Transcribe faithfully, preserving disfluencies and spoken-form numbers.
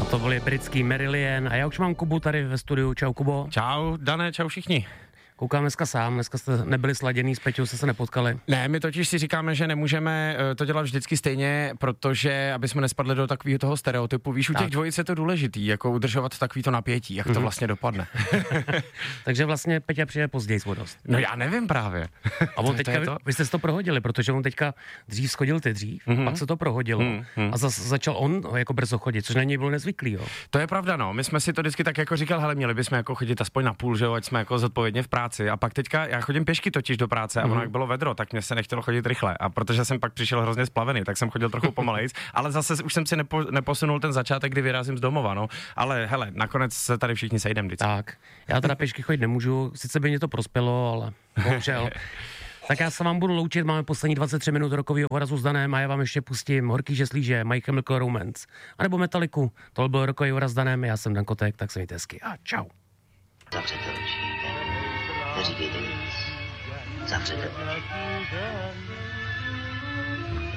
A to byli britský Marillion a já už mám Kubu tady ve studiu. Čau, Kubo. Čau, Dané, čau všichni. Koukám dneska sám, dneska jste nebyli sladěný, s Peťou jste se nepotkali. Ne, my totiž si říkáme, že nemůžeme to dělat vždycky stejně, protože aby jsme nespadli do takového toho stereotypu. Víš, u těch dvojic je to důležitý, jako udržovat takovýto napětí, jak to mm-hmm. vlastně dopadne. Takže vlastně Peťa přijde později s dost. No já nevím právě. A on teďka, vy, vy jste to prohodili, protože on teďka dřív schodil ty dřív, mm-hmm. pak se to prohodilo mm-hmm. a zase začal on jako brzo chodit, což na něj bylo nezvyklý, jo. To je pravda, no. My jsme si to vždycky tak jako říkal, hele, měli bychom jako chodit aspoň na půl, že jo, ať jsme jako zodpovědně v práci. A pak teďka já chodím pěšky totiž do práce a ono jak bylo vedro, tak mě se nechtělo chodit rychle. A protože jsem pak přišel hrozně splavený, tak jsem chodil trochu pomalejc, ale zase už jsem si nepo, neposunul ten začátek, kdy vyrazím z domova, no. Ale hele, nakonec se tady všichni sejdeme vždycky. Tak. Já teda pěšky chodit nemůžu, sice by mě to prospělo, ale bohužel. Tak já se vám budu loučit, máme poslední dvacet tři minut rokovýho Orazu s Danem a já vám ještě pustím Horký žeslíže, My Chemical Romance, anebo Metaliku. To byl rokový Oraz s Danem, já jsem Dan Kotek, tak se mějte hezky a čau. Zavřete oči, neříkejte nic, zavřete oči.